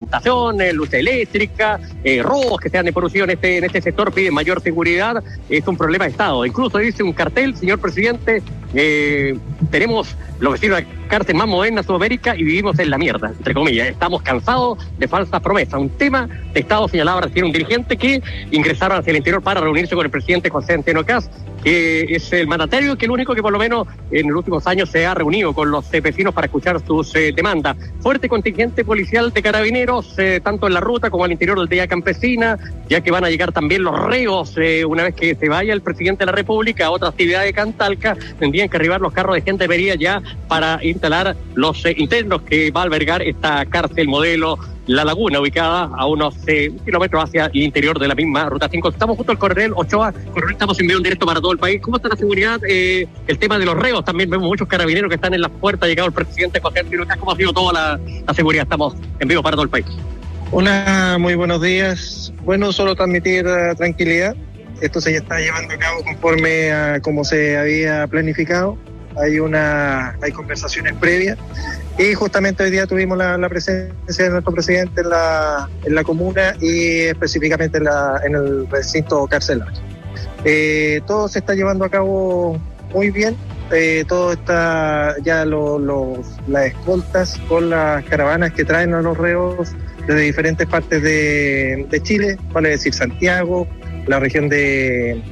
pavimentación, luz eléctrica, robos que se han producido en este sector, piden mayor seguridad. Es un problema de Estado. Incluso dice un cartel, señor presidente, tenemos los vecinos de la cárcel más moderna de Sudamérica y vivimos en la mierda, entre comillas. Estamos cansados de falsas promesas. Un tema de Estado señalaba recién un dirigente que ingresaron hacia el interior para reunirse con el presidente José Antonio Kast, que es el mandatario, que es el único que por lo menos en los últimos años se ha reunido con los vecinos para escuchar sus demandas. Fuerte contingente policial de carabineros, tanto en la ruta como al interior del Aldea Campesina, ya que van a llegar también los reos una vez que se vaya el presidente de la República a otra actividad de Cantalca. Tendrían que arribar los carros de Gendarmería ya para instalar los internos que va a albergar esta cárcel modelo La Laguna, ubicada a unos kilómetros hacia el interior de la misma Ruta 5. Estamos junto al coronel Ochoa. Coronel, estamos en vivo en directo para todo el país. ¿Cómo está la seguridad? El tema de los reos, también vemos muchos carabineros que están en las puertas, ha llegado el presidente José Antonio Kast. ¿Cómo ha sido toda la seguridad? Estamos en vivo para todo el país. Hola, muy buenos días. Bueno, solo transmitir tranquilidad. Esto se está llevando a cabo conforme a como se había planificado. Hay conversaciones previas y justamente hoy día tuvimos la presencia de nuestro presidente en la comuna y específicamente en el recinto carcelario. Todo se está llevando a cabo muy bien. Todo está ya las escoltas con las caravanas que traen a los reos desde diferentes partes de Chile, vale decir Santiago, la región del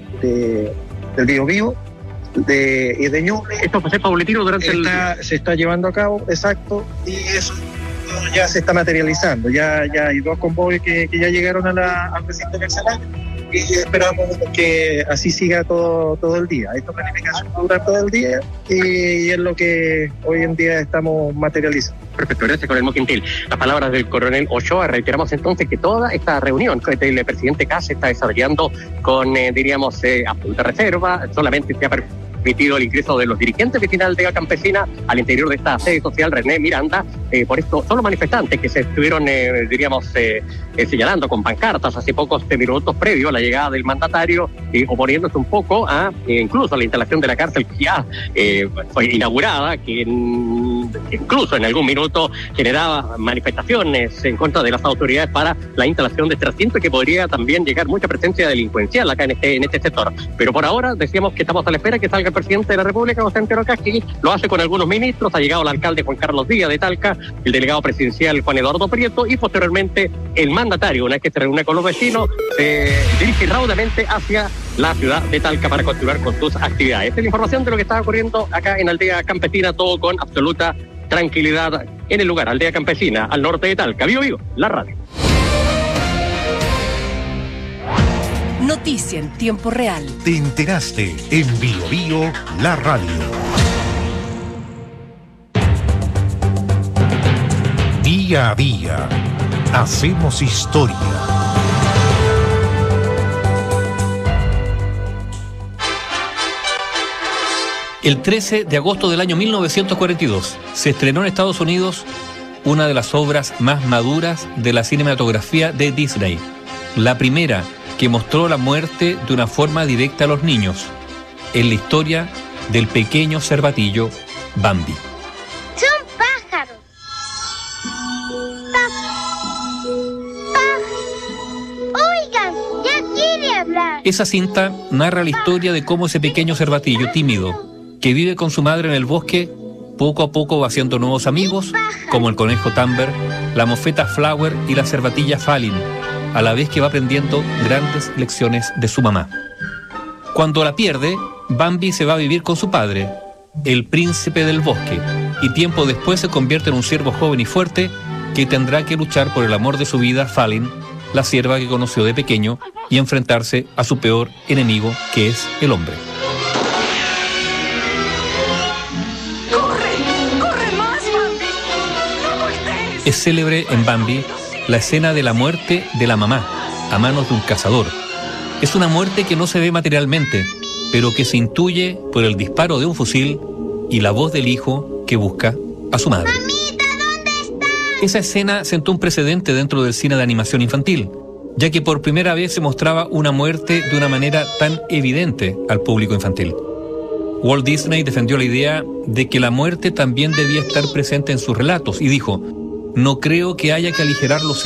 Biobío y de Ñuble. Esto va a ser paulatino durante se está llevando a cabo, exacto, y eso ya se está materializando. Ya hay 2 convoyes que ya llegaron al recinto carcelario y esperamos que así siga todo el día. Esta planificación va a durar todo el día y es lo que hoy en día estamos materializando. Perfecto, gracias, coronel Gentil. Las palabras del coronel Ochoa. Reiteramos entonces que toda esta reunión con el presidente Kast se está desarrollando con, absoluta reserva. Solamente se ha permitido el ingreso de los dirigentes de Final Aldea Campesina al interior de esta sede social René Miranda. Por esto son los manifestantes que se estuvieron, señalando con pancartas hace pocos minutos previo a la llegada del mandatario, oponiéndose un poco a incluso a la instalación de la cárcel que ya fue inaugurada, que incluso en algún minuto generaba manifestaciones en contra de las autoridades para la instalación de este recinto, que podría también llegar mucha presencia delincuencial acá en este sector. Pero por ahora decíamos que estamos a la espera que salga el presidente de la República, José Antonio Kast, que lo hace con algunos ministros. Ha llegado el alcalde Juan Carlos Díaz de Talca, el delegado presidencial Juan Eduardo Prieto y posteriormente el mandatario. Una vez que se reúne con los vecinos, se dirige raudamente hacia la ciudad de Talca para continuar con sus actividades. Esta es la información de lo que está ocurriendo acá en Aldea Campesina, todo con absoluta tranquilidad en el lugar. Aldea Campesina, al norte de Talca. Vivo, la radio. Noticia en tiempo real. Te enteraste en Bio, la radio. Día a día, hacemos historia. El 13 de agosto del año 1942 se estrenó en Estados Unidos una de las obras más maduras de la cinematografía de Disney, la primera que mostró la muerte de una forma directa a los niños, en la historia del pequeño cervatillo Bambi. ¡Son pájaros! ¡Oigan! ¡Ya quiere hablar! Esa cinta narra la historia de cómo ese pequeño cervatillo tímido, que vive con su madre en el bosque, poco a poco va haciendo nuevos amigos, como el conejo Timber, la mofeta Flower y la cervatilla Falin, a la vez que va aprendiendo grandes lecciones de su mamá. Cuando la pierde, Bambi se va a vivir con su padre, el príncipe del bosque, y tiempo después se convierte en un ciervo joven y fuerte que tendrá que luchar por el amor de su vida, Falin, la cierva que conoció de pequeño, y enfrentarse a su peor enemigo, que es el hombre. ¡Corre más, Bambi! ¡No voltees! Es célebre en Bambi la escena de la muerte de la mamá a manos de un cazador. Es una muerte que no se ve materialmente, pero que se intuye por el disparo de un fusil y la voz del hijo que busca a su madre. ¡Mamita, ¿dónde estás? Esa escena sentó un precedente dentro del cine de animación infantil, ya que por primera vez se mostraba una muerte de una manera tan evidente al público infantil. Walt Disney defendió la idea de que la muerte también debía estar presente en sus relatos y dijo: "No creo que haya que aligerar los